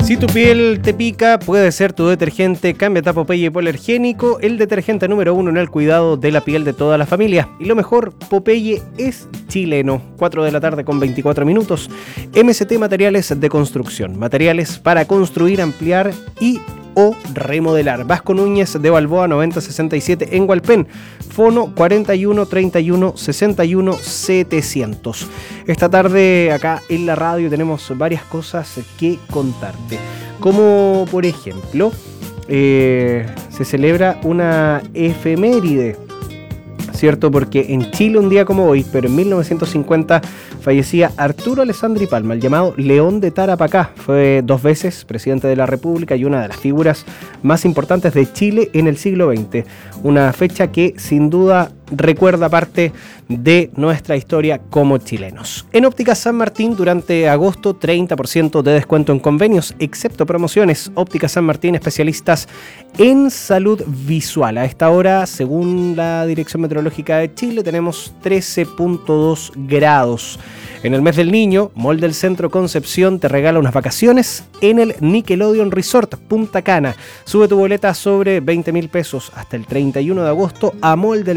Si tu piel te pica, puede ser tu detergente Cámbiate a Popeye hipoalergénico, el detergente número 1 en el cuidado de la piel de toda la familia. Y lo mejor, Popeye es chileno. 4 de la tarde con 24 minutos. MST Materiales de Construcción. Materiales para construir, ampliar y o remodelar. Vasco Núñez de Balboa 9067 en Hualpén. Fono 41 31 61 700. Esta tarde acá en la radio tenemos varias cosas que contarte. Como por ejemplo, se celebra una efeméride, ¿cierto? Porque en Chile un día como hoy, pero en 1950 fallecía Arturo Alessandri Palma, el llamado León de Tarapacá. Fue 2 veces presidente de la República y una de las figuras más importantes de Chile en el siglo XX. Una fecha que sin duda recuerda parte de nuestra historia como chilenos. En Ópticas San Martín, durante agosto, 30% de descuento en convenios, excepto promociones. Ópticas San Martín, especialistas en salud visual. A esta hora, según la Dirección Meteorológica de Chile, tenemos 13.2 grados. En el mes del niño, Mall del Centro Concepción te regala unas vacaciones en el Nickelodeon Resort Punta Cana. Sube tu boleta sobre 20.000 pesos hasta el 31 de agosto a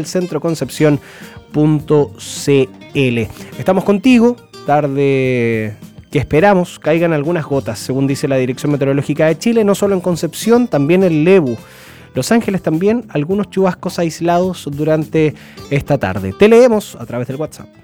moldelcentroconcepción.cl. Estamos contigo, tarde que esperamos caigan algunas gotas, según dice la Dirección Meteorológica de Chile, no solo en Concepción, también en Lebu. Los Ángeles también, algunos chubascos aislados durante esta tarde. Te leemos a través del WhatsApp.